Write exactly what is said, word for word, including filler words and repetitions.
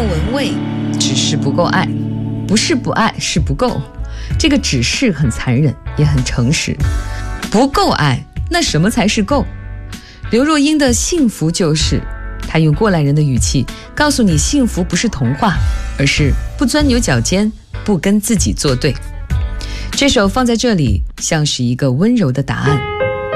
闻味，只是不够爱。不是不爱，是不够。这个只是很残忍，也很诚实。不够爱，那什么才是够？刘若英的幸福就是，她用过来人的语气告诉你，幸福不是童话，而是不钻牛角尖，不跟自己作对。这首放在这里，像是一个温柔的答案。